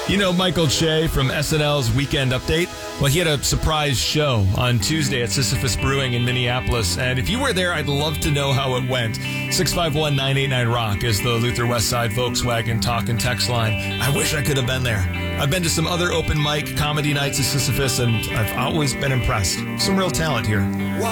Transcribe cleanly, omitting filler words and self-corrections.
You know Michael Che from SNL's Weekend Update? Well, he had a surprise show on Tuesday at Sisyphus Brewing in Minneapolis, and if you were there, I'd love to know how it went. 651-989-ROCK is the Luther Westside Volkswagen talk and text line. I wish I could have been there. I've been to some other open mic comedy nights at Sisyphus, and I've always been impressed. Some real talent here.